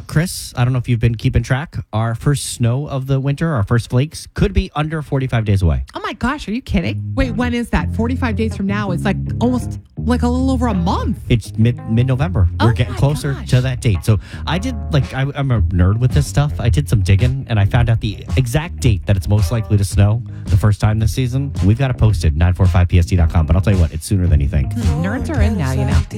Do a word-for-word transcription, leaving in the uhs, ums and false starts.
Chris, I don't know if you've been keeping track. Our first snow of the winter, our first flakes, could be under forty-five days away. Oh my gosh, are you kidding? Wait, when is that? forty-five days from now. It's like almost like a little over a month. It's mid mid November. We're Oh getting my closer gosh. to that date. So I did like I, I'm a nerd with this stuff. I did some digging and I found out the exact date that it's most likely to snow the first time this season. We've got it posted nine four five P S T dot com. But I'll tell you what, it's sooner than you think. Nerds are in now, you know.